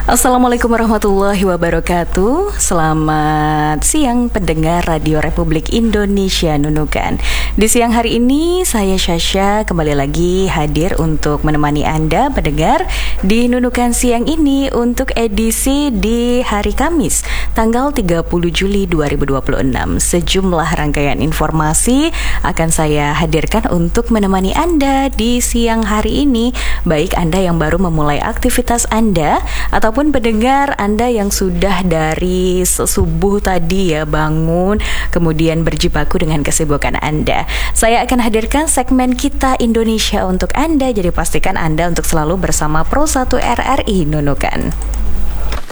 Assalamualaikum warahmatullahi wabarakatuh. Selamat siang pendengar Radio Republik Indonesia Nunukan. Di siang hari ini saya Syasha kembali lagi hadir untuk menemani Anda pendengar di Nunukan siang ini untuk edisi di hari Kamis tanggal 30 Juli 2026. Sejumlah rangkaian informasi akan saya hadirkan untuk menemani Anda di siang hari ini, baik Anda yang baru memulai aktivitas Anda ataupun pendengar Anda yang sudah dari subuh tadi ya bangun kemudian berjibaku dengan kesibukan Anda. Saya akan hadirkan segmen Kita Indonesia untuk Anda, jadi pastikan Anda untuk selalu bersama Pro 1 RRI Nunukan.